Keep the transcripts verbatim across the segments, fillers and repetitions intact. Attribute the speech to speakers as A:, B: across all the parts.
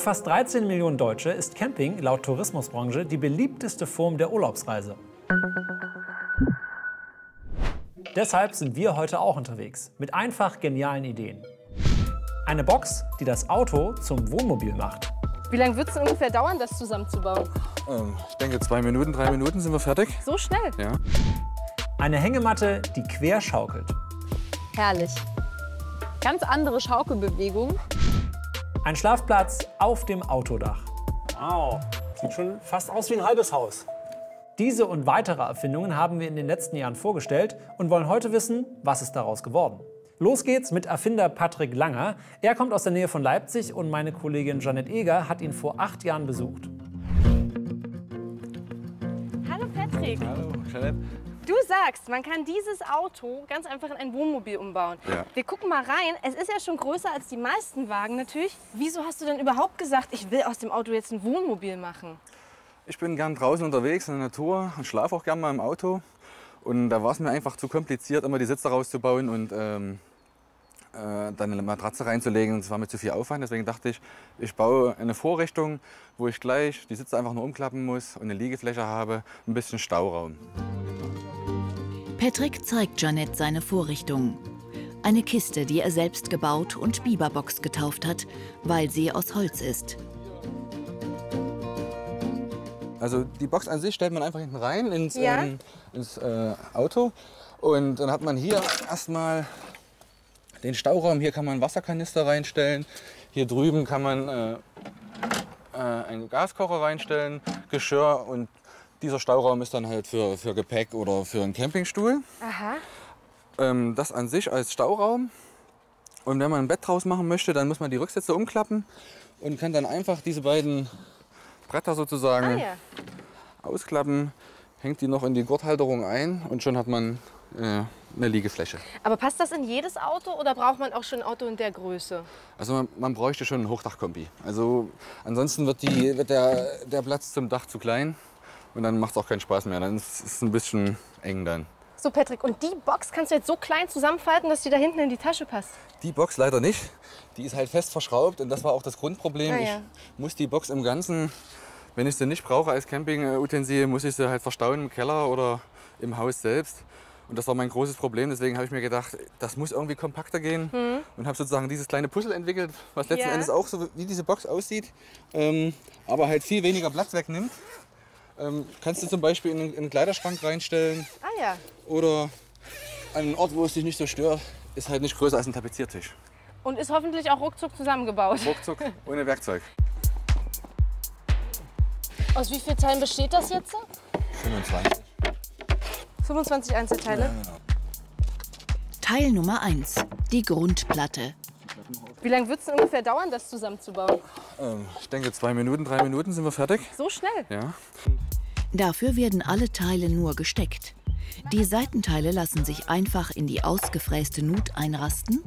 A: Fast dreizehn Millionen Deutsche ist Camping laut Tourismusbranche die beliebteste Form der Urlaubsreise. Deshalb sind wir heute auch unterwegs, mit einfach genialen Ideen. Eine Box, die das Auto zum Wohnmobil macht.
B: Wie lange wird es ungefähr dauern, das zusammenzubauen?
C: Ähm, ich denke, zwei Minuten, drei Minuten sind wir fertig.
B: So schnell?
C: Ja.
A: Eine Hängematte, die quer schaukelt.
B: Herrlich. Ganz andere Schaukelbewegung.
A: Ein Schlafplatz auf dem Autodach.
D: Wow, sieht schon fast aus wie ein halbes Haus.
A: Diese und weitere Erfindungen haben wir in den letzten Jahren vorgestellt und wollen heute wissen, was ist daraus geworden. Los geht's mit Erfinder Patrick Langer. Er kommt aus der Nähe von Leipzig und meine Kollegin Janette Eger hat ihn vor acht Jahren besucht.
B: Hallo Patrick.
C: Hallo, Janette.
B: Du sagst, man kann dieses Auto ganz einfach in ein Wohnmobil umbauen.
C: Ja.
B: Wir gucken mal rein. Es ist ja schon größer als die meisten Wagen natürlich. Wieso hast du denn überhaupt gesagt, ich will aus dem Auto jetzt ein Wohnmobil machen?
C: Ich bin gern draußen unterwegs in der Natur und schlafe auch gern mal im Auto. Und da war es mir einfach zu kompliziert, immer die Sitze rauszubauen und ähm, äh, dann eine Matratze reinzulegen. Das war mir zu viel Aufwand. Deswegen dachte ich, ich baue eine Vorrichtung, wo ich gleich die Sitze einfach nur umklappen muss und eine Liegefläche habe, ein bisschen Stauraum.
E: Patrick zeigt Janette seine Vorrichtung. Eine Kiste, die er selbst gebaut und Biberbox getauft hat, weil sie aus Holz ist.
C: Also die Box an sich stellt man einfach hinten rein ins,
B: Ja.
C: ähm, ins äh, Auto. Und dann hat man hier erstmal den Stauraum. Hier kann man Wasserkanister reinstellen. Hier drüben kann man äh, äh, einen Gaskocher reinstellen, Geschirr. Und dieser Stauraum ist dann halt für, für Gepäck oder für einen Campingstuhl.
B: Aha.
C: Ähm, das an sich als Stauraum. Und wenn man ein Bett draus machen möchte, dann muss man die Rücksitze umklappen und kann dann einfach diese beiden Bretter sozusagen
B: Ah ja.
C: ausklappen, hängt die noch in die Gurthalterung ein und schon hat man äh, eine Liegefläche.
B: Aber passt das in jedes Auto oder braucht man auch schon ein Auto in der Größe?
C: Also man, man bräuchte schon ein Hochdachkombi. Also ansonsten wird, die, wird der, der Platz zum Dach zu klein und dann macht es auch keinen Spaß mehr. Dann ist es ein bisschen eng dann.
B: So Patrick, und die Box kannst du jetzt so klein zusammenfalten, dass die da hinten in die Tasche passt?
C: Die Box leider nicht. Die ist halt fest verschraubt und das war auch das Grundproblem.
B: Ah, ja.
C: Ich muss die Box im Ganzen, wenn ich sie nicht brauche als Campingutensil, muss ich sie halt verstauen im Keller oder im Haus selbst. Und das war mein großes Problem. Deswegen habe ich mir gedacht, das muss irgendwie kompakter gehen.
B: Mhm.
C: Und habe sozusagen dieses kleine Puzzle entwickelt, was letzten
B: Ja.
C: Endes auch so wie diese Box aussieht, ähm, aber halt viel weniger Platz wegnimmt. Ähm, kannst du zum Beispiel in einen, in einen Kleiderschrank reinstellen
B: Ah ja.
C: oder an einen Ort, wo es dich nicht so stört, ist halt nicht größer als ein Tapeziertisch.
B: Und ist hoffentlich auch ruckzuck zusammengebaut.
C: Ruckzuck, ohne Werkzeug.
B: Aus wie vielen Teilen besteht das jetzt?
C: fünfundzwanzig.
B: fünfundzwanzig Einzelteile.
C: Genau.
E: Teil Nummer eins, die Grundplatte.
B: Wie lange wird es ungefähr dauern, das zusammenzubauen?
C: Ähm, ich denke, zwei Minuten, drei Minuten sind wir fertig.
B: So schnell?
C: Ja.
E: Dafür werden alle Teile nur gesteckt. Die Seitenteile lassen sich einfach in die ausgefräste Nut einrasten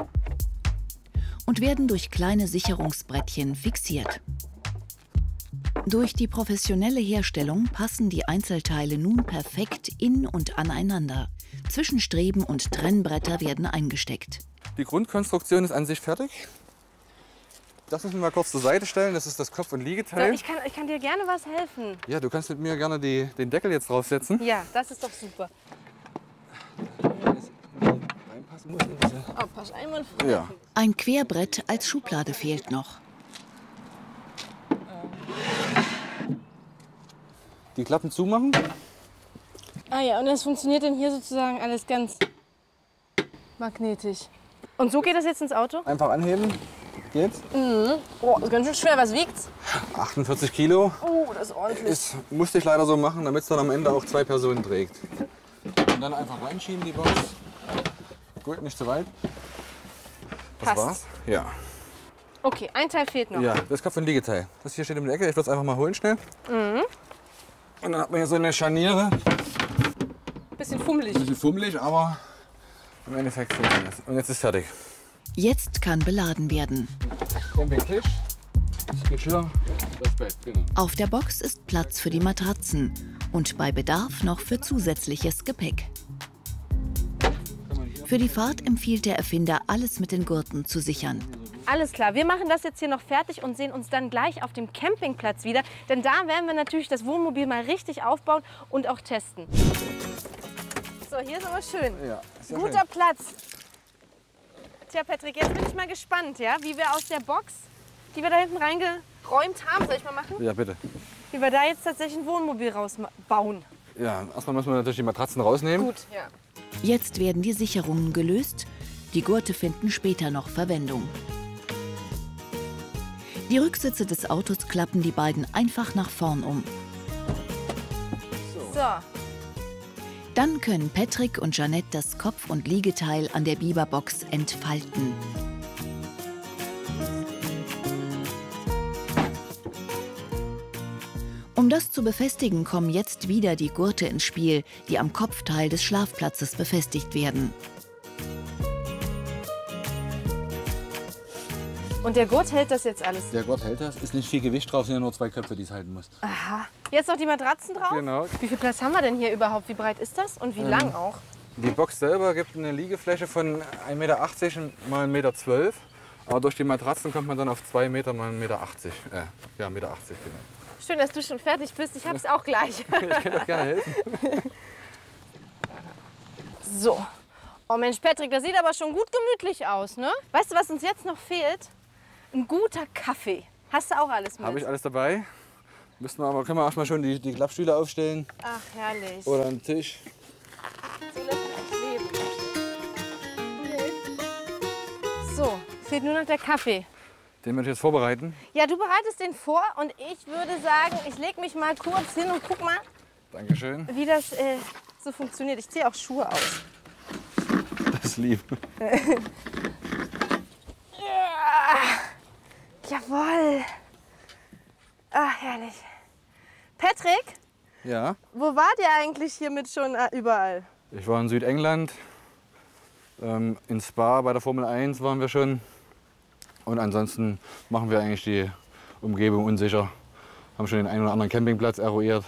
E: und werden durch kleine Sicherungsbrettchen fixiert. Durch die professionelle Herstellung passen die Einzelteile nun perfekt in- und aneinander. Zwischenstreben und Trennbretter werden eingesteckt.
C: Die Grundkonstruktion ist an sich fertig. Das müssen wir mal kurz zur Seite stellen. Das ist das Kopf- und
B: So,
C: Liegeteil.
B: ich, kann, ich kann dir gerne was helfen.
C: Ja, du kannst mit mir gerne die, den Deckel jetzt draufsetzen.
B: Ja, das ist doch super.
C: Reinpassen muss in diese-
B: Oh, pass einmal.
C: Ja.
E: Ein Querbrett als Schublade fehlt noch.
C: Die Klappen zumachen.
B: Ah ja, und das funktioniert dann hier sozusagen alles ganz magnetisch. Und so geht das jetzt ins Auto?
C: Einfach anheben. Geht's?
B: Oh, ist ganz schön schwer. Was wiegt's?
C: achtundvierzig Kilo.
B: Oh, das ist ordentlich.
C: Das musste ich leider so machen, damit es dann am Ende auch zwei Personen trägt. Und dann einfach reinschieben die Box. Gut, nicht zu weit. Das
B: Passt.
C: war's. Ja.
B: Okay, ein Teil fehlt noch.
C: Ja, das Kopf- und Liegeteil. Das hier steht in der Ecke. Ich würde es einfach mal holen schnell.
B: Mhm.
C: Und dann hat man hier so eine Scharniere.
B: Bisschen fummelig.
C: Ein bisschen fummelig, aber im Endeffekt funktioniert es. Und jetzt ist fertig.
E: Jetzt kann beladen werden.
C: Campingtisch, das Geschirr, das Bett, genau.
E: Auf der Box ist Platz für die Matratzen und bei Bedarf noch für zusätzliches Gepäck. Für die Fahrt empfiehlt der Erfinder, alles mit den Gurten zu sichern.
B: Alles klar, wir machen das jetzt hier noch fertig und sehen uns dann gleich auf dem Campingplatz wieder. Denn da werden wir natürlich das Wohnmobil mal richtig aufbauen und auch testen. So, hier ist aber schön.
C: Ja, sehr
B: Guter
C: schön.
B: Platz. Tja, Patrick, jetzt bin ich mal gespannt, ja, wie wir aus der Box, die wir da hinten reingeräumt haben, soll ich mal machen?
C: Ja, bitte.
B: Wie wir da jetzt tatsächlich ein Wohnmobil rausbauen.
C: Ja, erstmal müssen wir natürlich die Matratzen rausnehmen.
B: Gut, ja.
E: Jetzt werden die Sicherungen gelöst. Die Gurte finden später noch Verwendung. Die Rücksitze des Autos klappen die beiden einfach nach vorn um.
B: So,
E: Dann können Patrick und Jeanette das Kopf- und Liegeteil an der Biberbox entfalten. Um das zu befestigen, kommen jetzt wieder die Gurte ins Spiel, die am Kopfteil des Schlafplatzes befestigt werden.
B: und der Gurt hält das jetzt alles.
C: Der Gurt hält das. Ist nicht viel Gewicht drauf, sind ja nur zwei Köpfe, die es halten muss.
B: Aha. Jetzt noch die Matratzen drauf?
C: Genau.
B: Wie viel Platz haben wir denn hier überhaupt? Wie breit ist das und wie lang auch?
C: Die Box selber gibt eine Liegefläche von ein Meter achtzig mal ein Meter zwölf. Aber durch die Matratzen kommt man dann auf zwei Meter mal ein Meter achtzig. Äh, ja, ein Meter achtzig, genau.
B: Schön, dass du schon fertig bist. Ich hab's auch gleich.
C: Ich kann doch gerne helfen.
B: So. Oh Mensch, Patrick, das sieht aber schon gut gemütlich aus, ne? Weißt du, was uns jetzt noch fehlt? Ein guter Kaffee. Hast du auch alles mit?
C: Habe ich alles dabei. Müssen wir aber, können wir erstmal schon die, die Klappstühle aufstellen.
B: Ach, herrlich.
C: Oder einen Tisch.
B: So lässt mich leben. So, fehlt nur noch der Kaffee.
C: Den möchte ich jetzt vorbereiten.
B: Ja, du bereitest den vor und ich würde sagen, ich lege mich mal kurz hin und guck mal,
C: Dankeschön.
B: wie das äh, so funktioniert. Ich ziehe auch Schuhe aus.
C: Das ist lieb.
B: Jawohl. Ah, herrlich. Patrick,
C: Ja,
B: wo wart ihr eigentlich hiermit schon äh, überall?
C: ich war in Südengland. Ähm, in Spa bei der Formel eins waren wir schon. Und ansonsten machen wir eigentlich die Umgebung unsicher. Haben schon den einen oder anderen Campingplatz eruiert.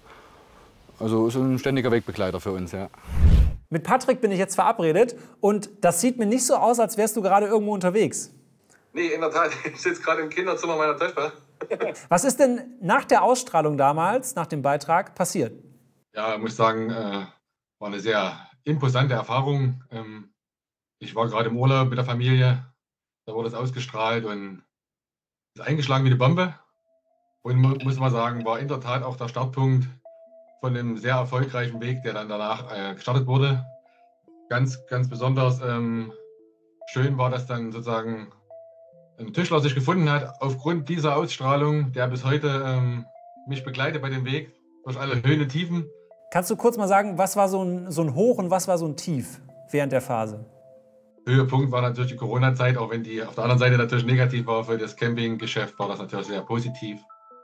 C: Also ist ein ständiger Wegbegleiter für uns, ja.
A: Mit Patrick bin ich jetzt verabredet und das sieht mir nicht so aus, als wärst du gerade irgendwo unterwegs.
F: Nee, in der Tat. Ich sitze gerade im Kinderzimmer meiner Tochter.
A: Was ist denn nach der Ausstrahlung damals, nach dem Beitrag, passiert?
F: Ja, ich muss sagen, äh, war eine sehr imposante Erfahrung. Ähm, ich war gerade im Urlaub mit der Familie. Da wurde es ausgestrahlt und ist eingeschlagen wie eine Bombe. Und mu muss man sagen, war in der Tat auch der Startpunkt von einem sehr erfolgreichen Weg, der dann danach äh, gestartet wurde. Ganz, ganz besonders ähm, schön war, dass dann sozusagen ein Tischler sich gefunden hat, aufgrund dieser Ausstrahlung, der bis heute ähm, mich begleitet bei dem Weg, durch alle Höhen und Tiefen.
A: Kannst du kurz mal sagen, was war so ein, so ein Hoch und was war so ein Tief während der Phase?
F: Höhepunkt war natürlich die Corona-Zeit, auch wenn die auf der anderen Seite natürlich negativ war für das Campinggeschäft, war das natürlich sehr positiv.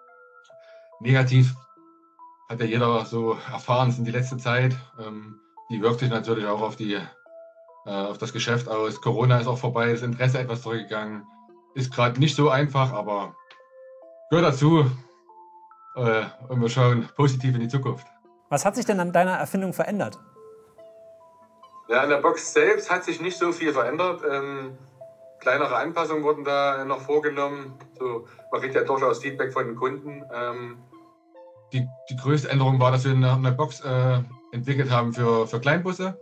F: Negativ hat ja jeder so erfahren in die letzte Zeit. Ähm, die wirkt sich natürlich auch auf, die, äh, auf das Geschäft aus. Corona ist auch vorbei, das Interesse etwas zurückgegangen. Ist gerade nicht so einfach, aber gehört dazu. Äh, und wir schauen positiv in die Zukunft.
A: Was hat sich denn an deiner Erfindung verändert?
F: Ja, an der Box selbst hat sich nicht so viel verändert. Ähm, kleinere Anpassungen wurden da noch vorgenommen. So, man kriegt ja durchaus Feedback von den Kunden. Ähm, die, die größte Änderung war, dass wir eine, eine Box äh, entwickelt haben für, für Kleinbusse.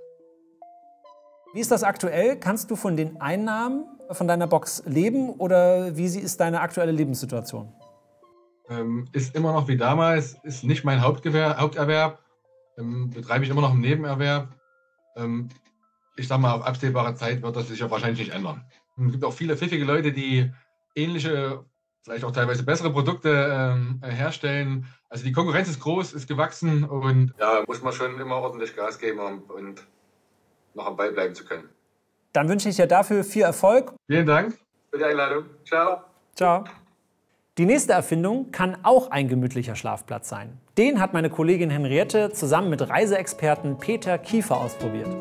A: Wie ist das aktuell? Kannst du von den Einnahmen von deiner Box leben oder wie ist deine aktuelle Lebenssituation?
F: Ähm, ist immer noch wie damals, ist nicht mein Hauptgewer Haupterwerb. Ähm, betreibe ich immer noch im Nebenerwerb. Ähm, ich sage mal, auf absehbare Zeit wird das sich ja wahrscheinlich nicht ändern. Es gibt auch viele pfiffige Leute, die ähnliche, vielleicht auch teilweise bessere Produkte ähm, herstellen. Also die Konkurrenz ist groß, ist gewachsen und ja, muss man schon immer ordentlich Gas geben, um und noch am Ball bleiben zu können.
A: Dann wünsche ich dir dafür viel Erfolg.
F: Vielen Dank für die Einladung. Ciao.
A: Ciao. Die nächste Erfindung kann auch ein gemütlicher Schlafplatz sein. Den hat meine Kollegin Henriette zusammen mit Reiseexperten Peter Kiefer ausprobiert.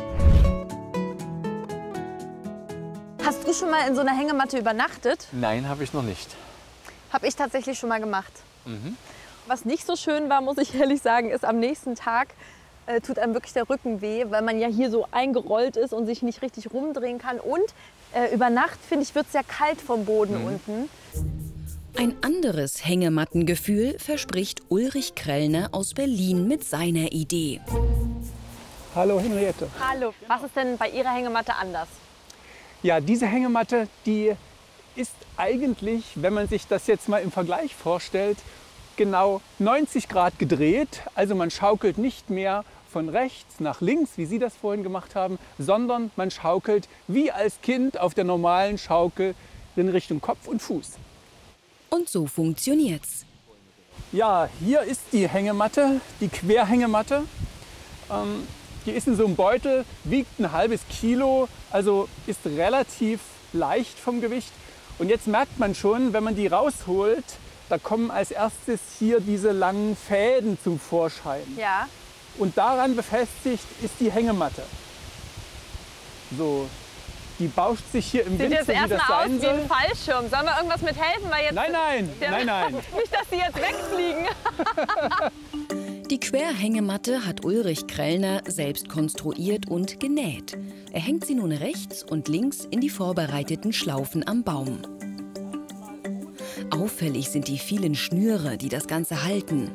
G: Hast du schon mal in so einer Hängematte übernachtet?
H: Nein, habe ich noch nicht.
G: Habe ich tatsächlich schon mal gemacht.
H: Mhm.
G: Was nicht so schön war, muss ich ehrlich sagen, ist am nächsten Tag äh, tut einem wirklich der Rücken weh, weil man ja hier so eingerollt ist und sich nicht richtig rumdrehen kann. Und Äh, über Nacht, finde ich, wird es sehr kalt vom Boden mhm. unten.
E: Ein anderes Hängemattengefühl verspricht Ulrich Krellner aus Berlin mit seiner Idee.
H: Hallo Henriette.
G: Hallo. Was ist denn bei Ihrer Hängematte anders?
H: Ja, diese Hängematte, die ist eigentlich, wenn man sich das jetzt mal im Vergleich vorstellt, genau neunzig Grad gedreht. Also man schaukelt nicht mehr von rechts nach links, wie Sie das vorhin gemacht haben, sondern man schaukelt wie als Kind auf der normalen Schaukel in Richtung Kopf und Fuß.
E: Und so funktioniert's.
H: Ja, hier ist die Hängematte, die Querhängematte. Ähm, die ist in so einem Beutel, wiegt ein halbes Kilo, also ist relativ leicht vom Gewicht. Und jetzt merkt man schon, wenn man die rausholt, da kommen als erstes hier diese langen Fäden zum Vorschein.
G: Ja.
H: Und daran befestigt ist die Hängematte. So, die bauscht sich hier im
G: Sieht
H: Wind,
G: jetzt
H: so wie das
G: erstmal aus
H: sein
G: wie
H: soll.
G: ein Fallschirm. Sollen wir irgendwas mit helfen? Weil jetzt
H: Nein, nein,
G: der,
H: nein, nein.
G: Nicht, dass sie jetzt wegfliegen.
E: Die Querhängematte hat Ulrich Krellner selbst konstruiert und genäht. Er hängt sie nun rechts und links in die vorbereiteten Schlaufen am Baum. Auffällig sind die vielen Schnüre, die das Ganze halten.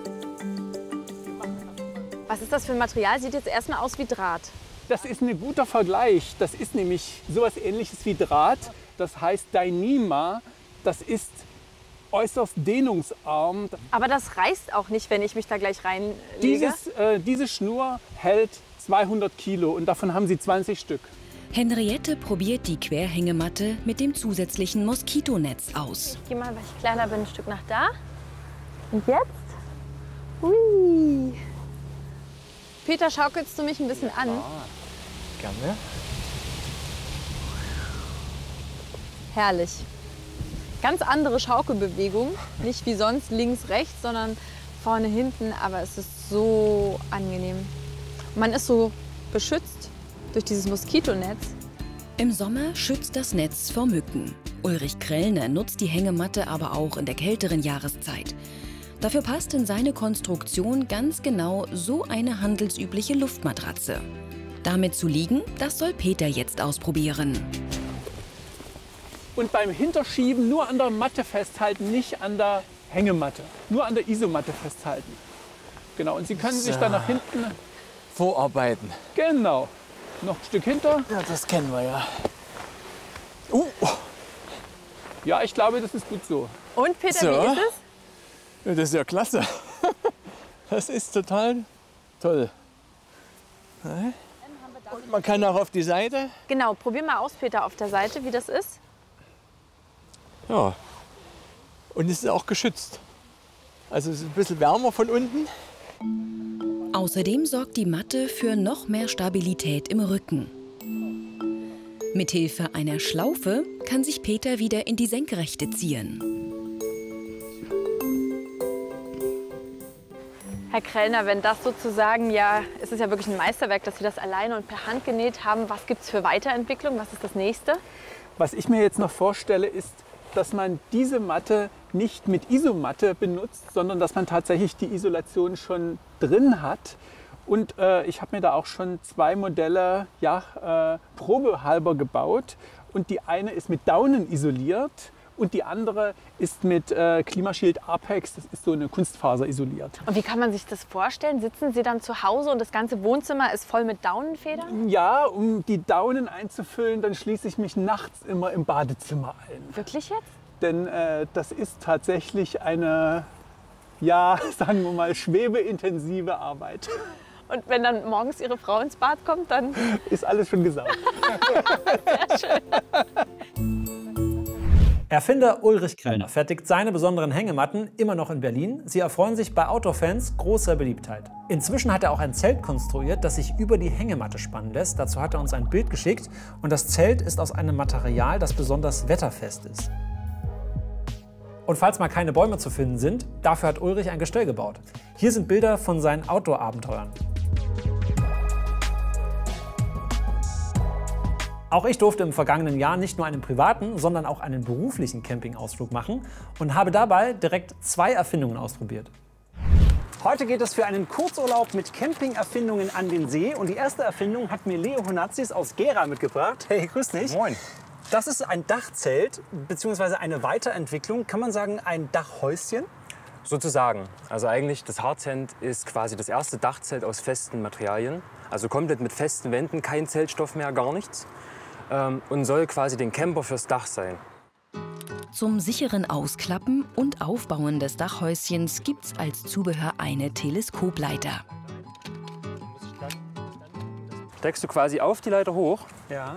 G: Was ist das für ein Material? Sieht jetzt erstmal aus wie Draht.
H: Das ist ein guter Vergleich. Das ist nämlich sowas Ähnliches wie Draht. Das heißt Dyneema. Das ist äußerst dehnungsarm.
G: Aber das reißt auch nicht, wenn ich mich da gleich reinlege?
H: Dieses, äh, diese Schnur hält zweihundert Kilo und davon haben Sie zwanzig Stück.
E: Henriette probiert die Querhängematte mit dem zusätzlichen Moskitonetz aus.
G: Ich gehe mal, weil ich kleiner bin, ein Stück nach da. Und jetzt? Hui. Peter, schaukelst du mich ein bisschen an?
D: Ah, gerne.
G: Herrlich. Ganz andere Schaukelbewegung. Nicht wie sonst links, rechts, sondern vorne, hinten. Aber es ist so angenehm. Man ist so beschützt durch dieses Moskitonetz.
E: Im Sommer schützt das Netz vor Mücken. Ulrich Krellner nutzt die Hängematte aber auch in der kälteren Jahreszeit. Dafür passt in seine Konstruktion ganz genau so eine handelsübliche Luftmatratze. Damit zu liegen, das soll Peter jetzt ausprobieren.
H: Und beim Hinterschieben nur an der Matte festhalten, nicht an der Hängematte. Nur an der Isomatte festhalten. Genau, und Sie können sich dann nach hinten...
D: Vorarbeiten.
H: Genau. Noch ein Stück hinter.
D: Ja, das kennen wir ja. Uh.
H: Ja, ich glaube, das ist gut so.
G: Und Peter,
D: So.
G: wie ist es?
D: Ja, das ist ja klasse. Das ist total toll. Und man kann auch auf die Seite.
G: Genau, probier mal aus, Peter, auf der Seite, wie das ist.
D: Ja. Und es ist auch geschützt. Also es ist ein bisschen wärmer von unten.
E: Außerdem sorgt die Matte für noch mehr Stabilität im Rücken. Mithilfe einer Schlaufe kann sich Peter wieder in die Senkrechte ziehen.
G: Herr Krellner, wenn das sozusagen, ja, es ist ja wirklich ein Meisterwerk, dass Sie das alleine und per Hand genäht haben. Was gibt es für Weiterentwicklung? Was ist das Nächste?
H: Was ich mir jetzt noch vorstelle, ist, dass man diese Matte nicht mit Isomatte benutzt, sondern dass man tatsächlich die Isolation schon drin hat. Und äh, ich habe mir da auch schon zwei Modelle ja, äh, probehalber gebaut. Und die eine ist mit Daunen isoliert und die andere ist mit äh, Klimashield Apex, das ist so eine Kunstfaser isoliert.
G: Und wie kann man sich das vorstellen? Sitzen Sie dann zu Hause und das ganze Wohnzimmer ist voll mit Daunenfedern?
H: Ja, um die Daunen einzufüllen, dann schließe ich mich nachts immer im Badezimmer ein.
G: Wirklich jetzt?
H: Denn äh, das ist tatsächlich eine, ja, sagen wir mal, schwebeintensive Arbeit.
G: Und wenn dann morgens Ihre Frau ins Bad kommt, dann...
H: Ist alles schon gesaugt.
G: Sehr schön.
A: Erfinder Ulrich Krellner fertigt seine besonderen Hängematten immer noch in Berlin. Sie erfreuen sich bei Outdoor-Fans großer Beliebtheit. Inzwischen hat er auch ein Zelt konstruiert, das sich über die Hängematte spannen lässt. Dazu hat er uns ein Bild geschickt. Und das Zelt ist aus einem Material, das besonders wetterfest ist. Und falls mal keine Bäume zu finden sind, dafür hat Ulrich ein Gestell gebaut. Hier sind Bilder von seinen Outdoor-Abenteuern. Auch ich durfte im vergangenen Jahr nicht nur einen privaten, sondern auch einen beruflichen Campingausflug machen und habe dabei direkt zwei Erfindungen ausprobiert.
D: Heute geht es für einen Kurzurlaub mit Camping-Erfindungen an den See. Und die erste Erfindung hat mir Leo Honatzis aus Gera mitgebracht. Hey, grüß dich.
C: Moin.
A: Das ist ein Dachzelt bzw. eine Weiterentwicklung, kann man sagen, ein Dachhäuschen?
I: Sozusagen. Also eigentlich das Hardtent ist quasi das erste Dachzelt aus festen Materialien. Also komplett mit festen Wänden, kein Zeltstoff mehr, gar nichts. Ähm, und soll quasi den Camper fürs Dach sein.
E: Zum sicheren Ausklappen und Aufbauen des Dachhäuschens gibt's als Zubehör eine Teleskopleiter.
I: Steckst du quasi auf die Leiter hoch
A: Ja.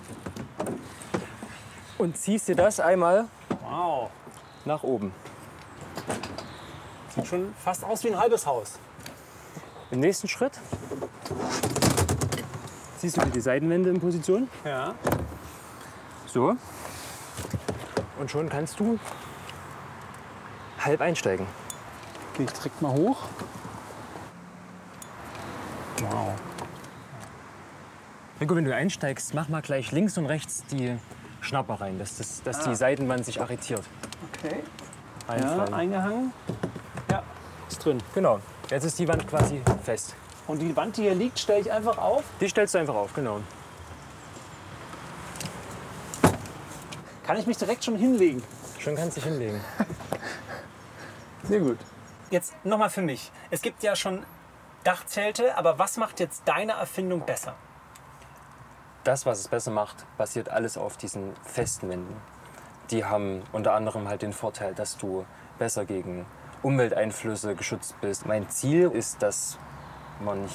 I: und ziehst dir das einmal
A: Wow.
I: nach oben.
A: Sieht schon fast aus wie ein halbes Haus.
I: Im nächsten Schritt ziehst du dir die Seitenwände in Position.
A: Ja.
I: So. Und schon kannst du halb einsteigen.
A: Gehe ich direkt mal hoch. Wow.
I: Rico, wenn du einsteigst, mach mal gleich links und rechts die Schnapper rein, dass, das, dass die Seitenwand sich arretiert.
A: Okay. Ja,
I: Reinfallen.
A: eingehangen. Ja, ist drin.
I: Genau. Jetzt ist die Wand quasi fest.
A: Und die Wand, die hier liegt, stelle ich einfach auf.
I: Die stellst du einfach auf, genau.
A: Kann ich mich direkt schon hinlegen?
I: Schon kannst du dich hinlegen.
A: Sehr gut. Jetzt nochmal für mich. Es gibt ja schon Dachzelte, aber was macht jetzt deine Erfindung besser?
I: Das, was es besser macht, basiert alles auf diesen festen Wänden. Die haben unter anderem halt den Vorteil, dass du besser gegen Umwelteinflüsse geschützt bist. Mein Ziel ist, dass man